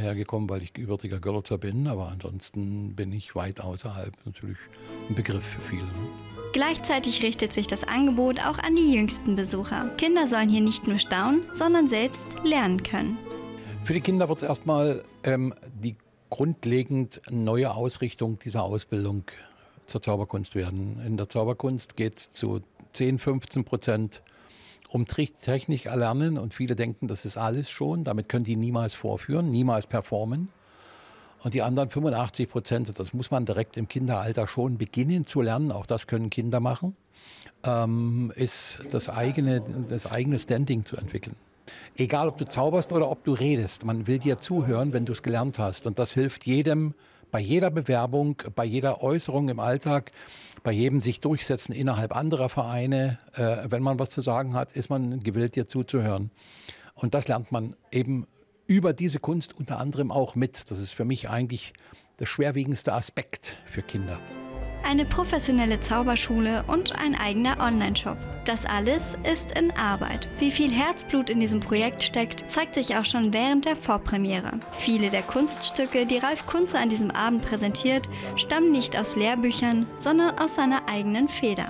hergekommen, weil ich gebürtiger Görlitzer bin, aber ansonsten bin ich weit außerhalb natürlich ein Begriff für viele. Ne? Gleichzeitig richtet sich das Angebot auch an die jüngsten Besucher. Kinder sollen hier nicht nur staunen, sondern selbst lernen können. Für die Kinder wird es erstmal die grundlegend neue Ausrichtung dieser Ausbildung zur Zauberkunst werden. In der Zauberkunst geht es zu 10-15% um Technik erlernen und viele denken, das ist alles schon. Damit können die niemals vorführen, niemals performen. Und die anderen 85%, das muss man direkt im Kinderalter schon beginnen zu lernen, auch das können Kinder machen, ist das eigene Standing zu entwickeln. Egal, ob du zauberst oder ob du redest, man will dir zuhören, wenn du es gelernt hast. Und das hilft jedem bei jeder Bewerbung, bei jeder Äußerung im Alltag, bei jedem sich durchsetzen innerhalb anderer Vereine. Wenn man was zu sagen hat, ist man gewillt, dir zuzuhören. Und das lernt man eben über diese Kunst unter anderem auch mit. Das ist für mich eigentlich der schwerwiegendste Aspekt für Kinder. Eine professionelle Zauberschule und ein eigener Online-Shop. Das alles ist in Arbeit. Wie viel Herzblut in diesem Projekt steckt, zeigt sich auch schon während der Vorpremiere. Viele der Kunststücke, die Ralf Kunze an diesem Abend präsentiert, stammen nicht aus Lehrbüchern, sondern aus seiner eigenen Feder.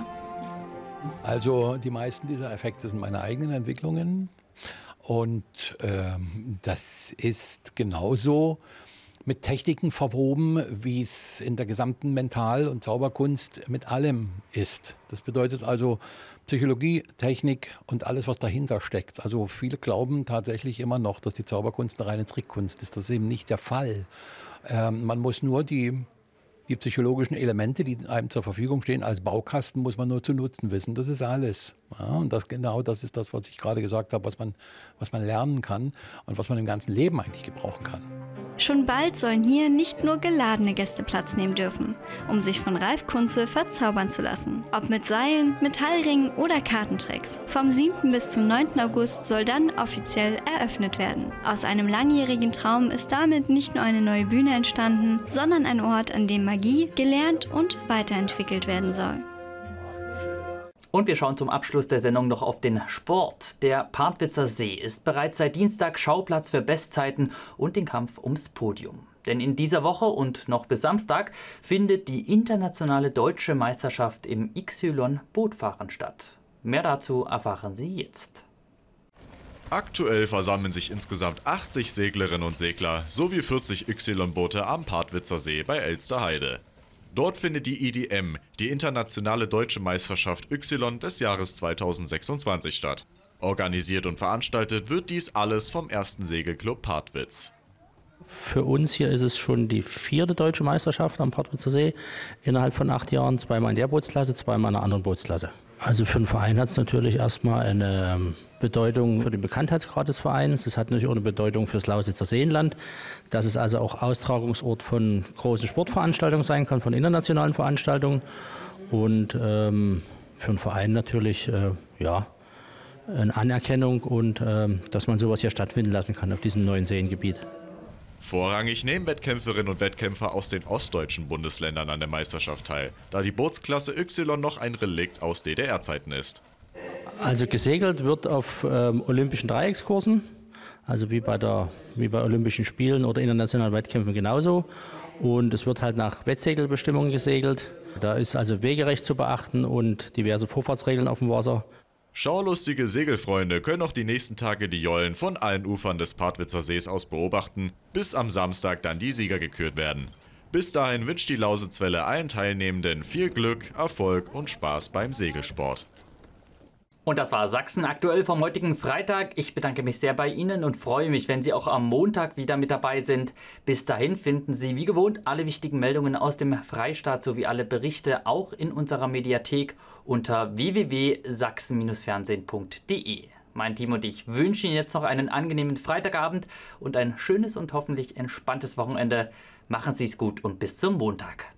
Also die meisten dieser Effekte sind meine eigenen Entwicklungen. Und das ist genauso mit Techniken verwoben, wie es in der gesamten Mental- und Zauberkunst mit allem ist. Das bedeutet also Psychologie, Technik und alles, was dahinter steckt. Also viele glauben tatsächlich immer noch, dass die Zauberkunst eine reine Trickkunst ist. Das ist eben nicht der Fall. Man muss nur die psychologischen Elemente, die einem zur Verfügung stehen, als Baukasten muss man nur zu nutzen wissen. Das ist alles. Ja, und das ist das, was ich gerade gesagt habe, was man lernen kann und was man im ganzen Leben eigentlich gebrauchen kann. Schon bald sollen hier nicht nur geladene Gäste Platz nehmen dürfen, um sich von Ralf Kunze verzaubern zu lassen. Ob mit Seilen, Metallringen oder Kartentricks. Vom 7. bis zum 9. August soll dann offiziell eröffnet werden. Aus einem langjährigen Traum ist damit nicht nur eine neue Bühne entstanden, sondern ein Ort, an dem Magie gelernt und weiterentwickelt werden soll. Und wir schauen zum Abschluss der Sendung noch auf den Sport. Der Partwitzer See ist bereits seit Dienstag Schauplatz für Bestzeiten und den Kampf ums Podium. Denn in dieser Woche und noch bis Samstag findet die internationale deutsche Meisterschaft im XY-Bootfahren statt. Mehr dazu erfahren Sie jetzt. Aktuell versammeln sich insgesamt 80 Seglerinnen und Segler sowie 40 Y-Boote am Partwitzer See bei Elsterheide. Dort findet die IDM, die internationale deutsche Meisterschaft Y des Jahres 2026 statt. Organisiert und veranstaltet wird dies alles vom 1. Segelclub Partwitz. Für uns hier ist es schon die 4. deutsche Meisterschaft am Partwitzer See. Innerhalb von 8 Jahren, zweimal in der Bootsklasse, zweimal in einer anderen Bootsklasse. Also für den Verein hat es natürlich erstmal eine Bedeutung für den Bekanntheitsgrad des Vereins. Es hat natürlich auch eine Bedeutung für das Lausitzer Seenland, dass es also auch Austragungsort von großen Sportveranstaltungen sein kann, von internationalen Veranstaltungen. Und für den Verein natürlich eine Anerkennung und dass man sowas hier stattfinden lassen kann auf diesem neuen Seengebiet. Vorrangig nehmen Wettkämpferinnen und Wettkämpfer aus den ostdeutschen Bundesländern an der Meisterschaft teil, da die Bootsklasse Y noch ein Relikt aus DDR-Zeiten ist. Also gesegelt wird auf olympischen Dreieckskursen, also wie bei Olympischen Spielen oder internationalen Wettkämpfen genauso. Und es wird halt nach Wettsegelbestimmungen gesegelt. Da ist also Wegerecht zu beachten und diverse Vorfahrtsregeln auf dem Wasser. Schaulustige Segelfreunde können auch die nächsten Tage die Jollen von allen Ufern des Partwitzer Sees aus beobachten, bis am Samstag dann die Sieger gekürt werden. Bis dahin wünscht die Lausitzwelle allen Teilnehmenden viel Glück, Erfolg und Spaß beim Segelsport. Und das war Sachsen aktuell vom heutigen Freitag. Ich bedanke mich sehr bei Ihnen und freue mich, wenn Sie auch am Montag wieder mit dabei sind. Bis dahin finden Sie wie gewohnt alle wichtigen Meldungen aus dem Freistaat sowie alle Berichte auch in unserer Mediathek unter www.sachsen-fernsehen.de. Mein Team und ich wünschen Ihnen jetzt noch einen angenehmen Freitagabend und ein schönes und hoffentlich entspanntes Wochenende. Machen Sie es gut und bis zum Montag.